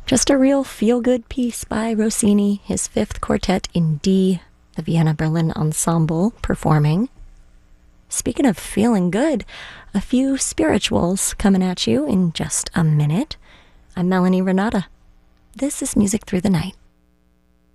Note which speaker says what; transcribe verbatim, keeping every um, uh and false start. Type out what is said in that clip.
Speaker 1: Just a real feel-good piece by Rossini, his fifth quartet in D, the Vienna Berlin Ensemble performing. Speaking of feeling good, a few spirituals coming at you in just a minute. I'm Melanie Renata. This is Music Through the Night.